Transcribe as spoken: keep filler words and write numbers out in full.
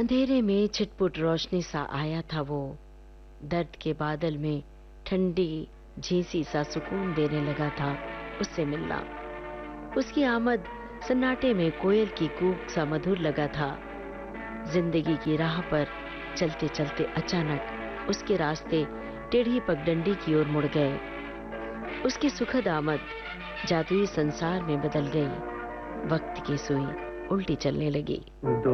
अंधेरे में छिटपुट रोशनी सा आया था वो। दर्द के बादल में ठंडी झींसी सा सुकून देने लगा था उससे मिलना। उसकी आमद सन्नाटे में कोयल की कूक सा मधुर लगा था। जिंदगी की राह पर चलते चलते अचानक उसके रास्ते टेढ़ी पगडंडी की ओर मुड़ गए। उसकी सुखद आमद जादुई संसार में बदल गई। वक्त की सुई उल्टी चलने लगी।